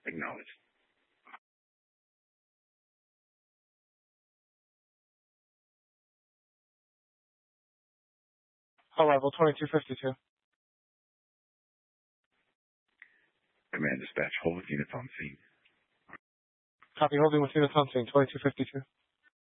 Acknowledged. Arrival 2252. Command dispatch, hold with units on scene. Copy, holding with units on scene, 2252.